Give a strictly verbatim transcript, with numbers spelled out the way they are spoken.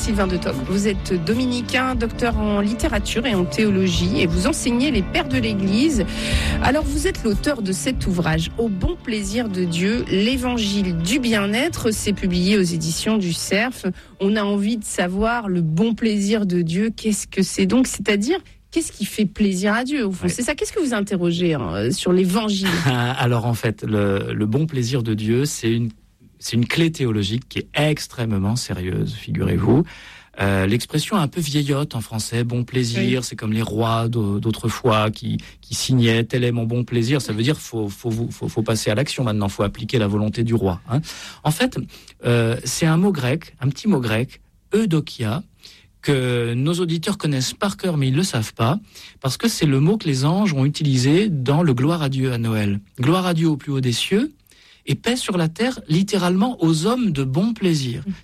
Sylvain de Toc. Vous êtes dominicain, docteur en littérature et en théologie et vous enseignez les pères de l'Église. Alors vous êtes l'auteur de cet ouvrage, Au bon plaisir de Dieu, l'évangile du bien-être. C'est publié aux éditions du Cerf. On a envie de savoir le bon plaisir de Dieu. Qu'est-ce que c'est donc? C'est-à-dire, qu'est-ce qui fait plaisir à Dieu au fond? Oui. C'est ça. Qu'est-ce que vous interrogez hein, sur l'évangile? Alors en fait, le, le bon plaisir de Dieu, c'est une C'est une clé théologique qui est extrêmement sérieuse, figurez-vous. Euh, l'expression un peu vieillotte en français, bon plaisir, oui. C'est comme les rois d'autrefois qui, qui signaient « tel est mon bon plaisir ». Ça veut dire faut, faut, faut, faut passer à l'action maintenant, faut appliquer la volonté du roi. Hein. En fait, euh, c'est un mot grec, un petit mot grec, eudokia, que nos auditeurs connaissent par cœur, mais ils ne le savent pas, parce que c'est le mot que les anges ont utilisé dans le « Gloire à Dieu » à Noël. « Gloire à Dieu au plus haut des cieux ». Et paix sur la terre, littéralement, aux hommes de bon plaisir.